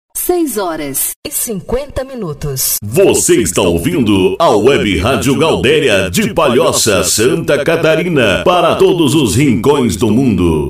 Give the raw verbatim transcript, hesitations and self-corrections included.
seis horas e cinquenta minutos. Você está ouvindo a Web Rádio Gaudéria de Palhoça, Santa Catarina, para todos os rincões do mundo.